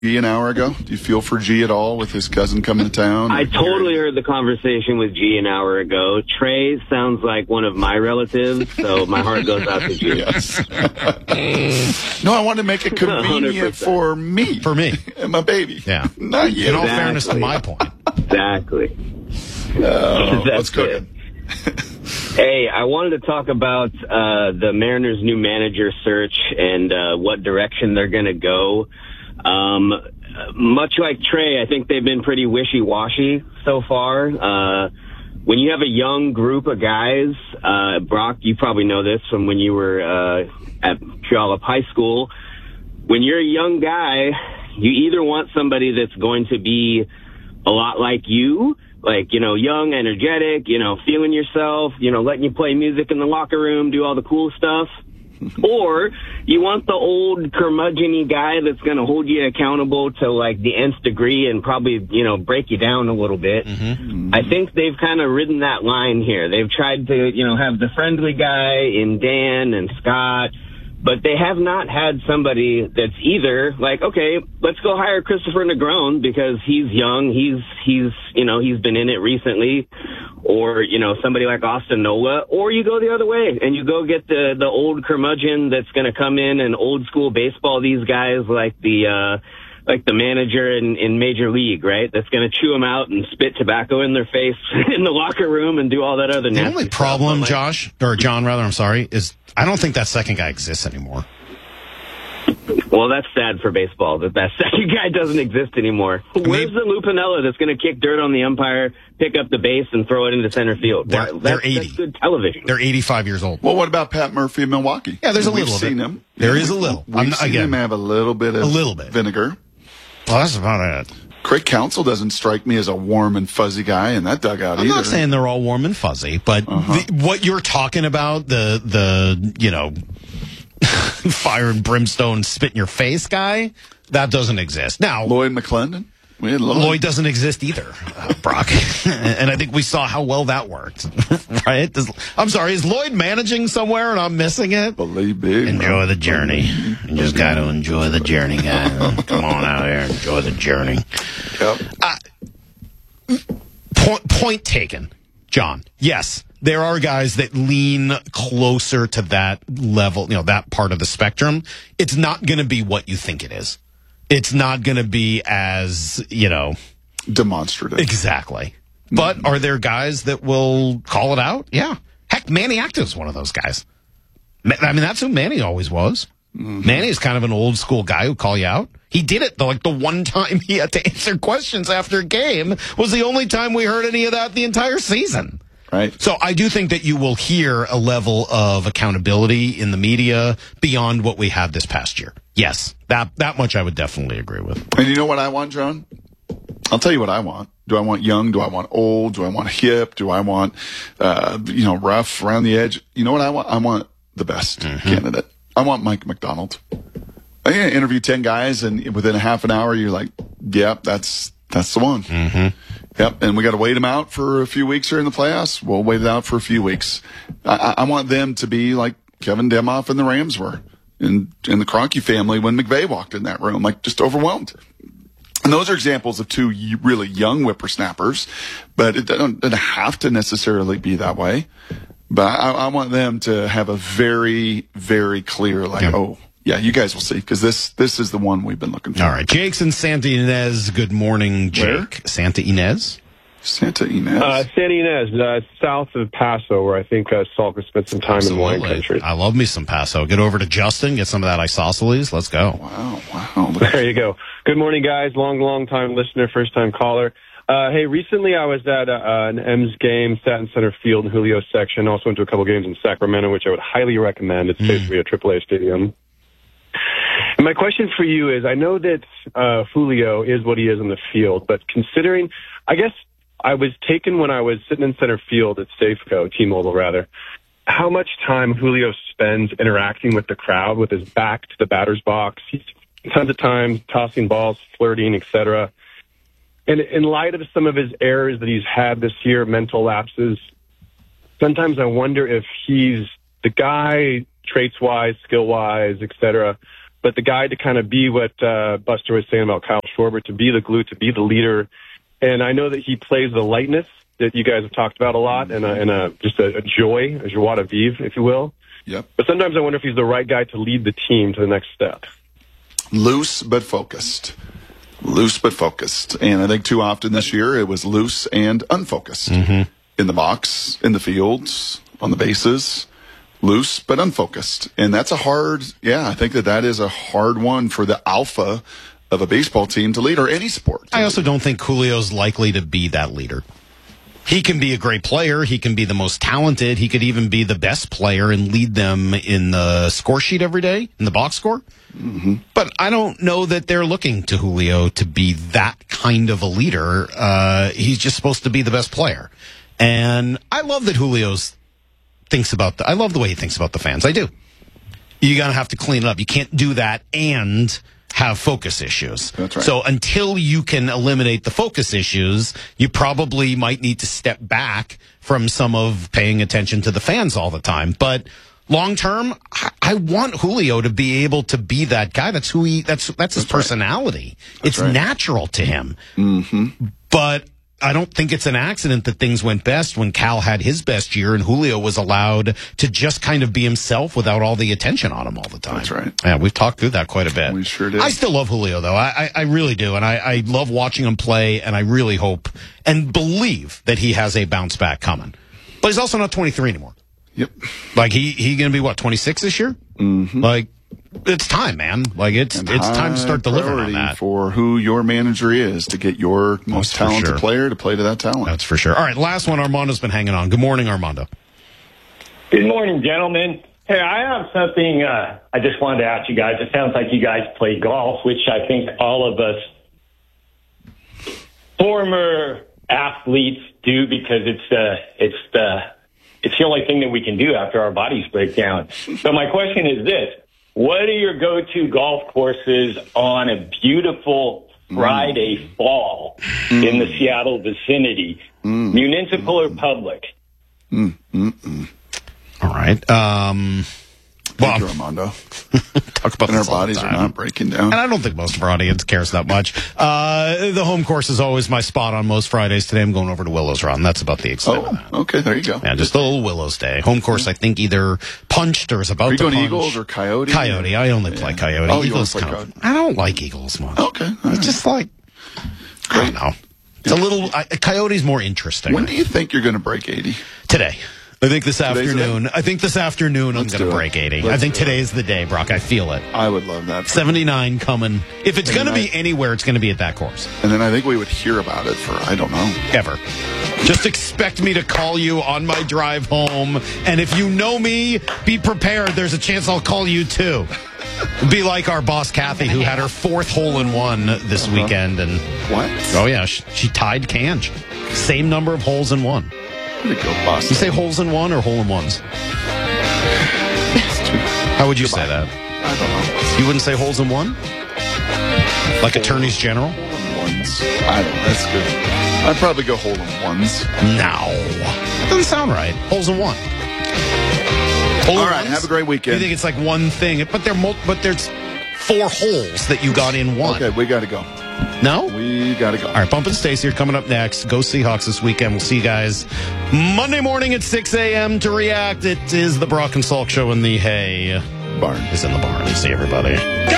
G an hour ago? Do you feel for G at all with his cousin coming to town? I totally heard the conversation with G an hour ago. Trey sounds like one of my relatives, so my heart goes out to G. Yes. No, I want to make it convenient 100%. for me. For me. And my baby. Yeah. Not you. In all fairness to my point. Exactly. What's cooking? Hey, I wanted to talk about the Mariners' new manager search and what direction they're going to go. Much like Trey, I think they've been pretty wishy-washy so far. When you have a young group of guys, Brock, you probably know this from when you were at Puyallup High School. When you're a young guy, you either want somebody that's going to be a lot like you, like, young, energetic, feeling yourself, letting you play music in the locker room, do all the cool stuff. Or you want the old curmudgeon-y guy that's going to hold you accountable to, like, the nth degree and probably, break you down a little bit. Mm-hmm. I think they've kind of ridden that line here. They've tried to, have the friendly guy in Dan and Scott, but they have not had somebody that's either like, okay, let's go hire Christopher Negron because he's young, he's been in it recently, or, somebody like Austin Nola, or you go the other way and you go get the old curmudgeon that's going to come in and old school baseball these guys like the manager in Major League, right? That's going to chew them out and spit tobacco in their face in the locker room and do all that other nasty The only problem, John, I'm sorry, is I don't think that second guy exists anymore. Well, that's sad for baseball that second guy doesn't exist anymore. Where's the Lou Piniella that's going to kick dirt on the umpire, pick up the base, and throw it into center field? They're 80. That's good television. They're 85 years old. Well, what about Pat Murphy in Milwaukee? Yeah, there's a little We've bit. seen him. There is a little. We've seen him have a little bit of vinegar. Well, that's about it. Craig Counsell doesn't strike me as a warm and fuzzy guy in that dugout either. I'm not saying they're all warm and fuzzy, but what you're talking about, the fire and brimstone, spit in your face guy, that doesn't exist. Now, Lloyd McClendon? Lloyd doesn't exist either, Brock. And I think we saw how well that worked, right? I'm sorry, is Lloyd managing somewhere and I'm missing it? Believe big. Enjoy the journey. You just got to enjoy the journey, guys. Come on out here, enjoy the journey. Yep. Point taken, John. Yes, there are guys that lean closer to that level, that part of the spectrum. It's not going to be what you think it is. It's not going to be as, demonstrative. Exactly. But are there guys that will call it out? Yeah. Heck, Manny Active's one of those guys. I mean, that's who Manny always was. Mm-hmm. Manny is kind of an old school guy who call you out. He did it, though. Like, the one time he had to answer questions after a game was the only time we heard any of that the entire season. Right. So I do think that you will hear a level of accountability in the media beyond what we had this past year. Yes, that much I would definitely agree with. And you know what I want, John? I'll tell you what I want. Do I want young? Do I want old? Do I want hip? Do I want, rough around the edge? You know what I want? I want the best candidate. I want Mike McDonald. I'm going to interview 10 guys, and within a half an hour, you're like, yep, that's the one. Mm-hmm. Yep, and we got to wait them out for a few weeks here in the playoffs. We'll wait it out for a few weeks. I want them to be like Kevin Demoff and the Rams were, and the Kroenke family when McVay walked in that room, like just overwhelmed. And those are examples of two really young whippersnappers, but it doesn't have to necessarily be that way. But I want them to have a very, very clear, yeah, you guys will see, because this is the one we've been looking for. All right. Jake's in Santa Ynez. Good morning, Jake. Where? Santa Ynez? Santa Ynez. Santa Ynez, south of Paso, where I think Salk spent some time in wine country. I love me some Paso. Get over to Justin, get some of that isosceles. Let's go. Wow. There you go. Good morning, guys. Long time listener, first time caller. Hey, recently I was at an M's game, sat in center field in Julio's section. Also went to a couple games in Sacramento, which I would highly recommend. It's basically a AAA stadium. And my question for you is, I know that Julio is what he is in the field, but considering, I guess I was taken when I was sitting in center field at Safeco, T-Mobile rather, how much time Julio spends interacting with the crowd with his back to the batter's box. He's tons of time tossing balls, flirting, etc. And in light of some of his errors that he's had this year, mental lapses, sometimes I wonder if he's the guy, traits-wise, skill-wise, etc., but the guy to kind of be what Buster was saying about Kyle Schwarber, to be the glue, to be the leader. And I know that he plays the lightness that you guys have talked about a lot, and just a joy, a joie de vivre, if you will. Yep. But sometimes I wonder if he's the right guy to lead the team to the next step. Loose but focused. Loose but focused. And I think too often this year it was loose and unfocused. In the box, in the fields, on the bases. Loose but unfocused. And that's I think that is a hard one for the alpha of a baseball team to lead, or any sport. I also don't think Julio's likely to be that leader. He can be a great player. He can be the most talented. He could even be the best player and lead them in the score sheet every day, in the box score. But I don't know that they're looking to Julio to be that kind of a leader. He's just supposed to be the best player. And I love that Julio's I love the way he thinks about the fans. I do. You're going to have to clean it up. You can't do that and have focus issues. That's right. So until you can eliminate the focus issues, you probably might need to step back from some of paying attention to the fans all the time. But long term, I want Julio to be able to be that guy. That's who that's his personality. It's natural to him. But I don't think it's an accident that things went best when Cal had his best year and Julio was allowed to just kind of be himself without all the attention on him all the time. That's right. Yeah, we've talked through that quite a bit. We sure did. I still love Julio, though. I really do. And I love watching him play, and I really hope and believe that he has a bounce back coming. But he's also not 23 anymore. Yep. Like, he going to be, 26 this year? Like, it's time, man. Like, it's time to start delivering on that. For who your manager is, to get your most talented player to play to that talent. That's for sure. All right, last one. Armando's been hanging on. Good morning, Armando. Good morning, gentlemen. Hey, I have something I just wanted to ask you guys. It sounds like you guys play golf, which I think all of us former athletes do, because it's the only thing that we can do after our bodies break down. So my question is this. What are your go-to golf courses on a beautiful Friday fall in the Seattle vicinity? Municipal or public? All right. Thank you, Armando. Talk about and this our bodies all the are time. not breaking down. And I don't think most of our audience cares that much. The home course is always my spot on most Fridays. Today I'm going over to Willows Run. That's about the extent of that. Okay, there you go. Yeah, just a little Willows Day. Home course, I think, either punched or is about Are you to going punch. Eagles or Coyote? Coyote. I only play Coyote. Oh, you Eagles only play Coyote. I don't like Eagles much. Okay. All right. It's just like, I don't know. It's a little, Coyote's more interesting. When do you think you're going to break 80? Today. I think this Today's afternoon. the day? I think this afternoon Let's I'm going do to it. break 80. Let's I think do it. today's the day, Brock. I feel it. I would love that. 79 coming. If it's going to be anywhere, it's going to be at that course. And then I think we would hear about it for, I don't know. Ever. Just expect me to call you on my drive home. And if you know me, be prepared. There's a chance I'll call you too. Be like our boss, Kathy, who had her 4th hole-in-one this weekend. And What? oh, yeah. She tied Kanj. Same number of holes in one. Way to go, Boston. You say holes in one or hole-in-ones? How would you say that? I don't know. You wouldn't say holes in one? Like attorneys general? Ones. I don't know. That's good. I'd probably go hole in ones. No. Doesn't sound right. Holes in one. Hole in All right. ones? Have a great weekend. You think it's like one thing, but there's 4 holes that you got in one. Okay, we got to go. No? We got to go. All right, Bump and Stacey are coming up next. Go Seahawks this weekend. We'll see you guys Monday morning at 6 a.m. to react. It is the Brock and Salk Show, and the hay Barn. is in the barn. See everybody.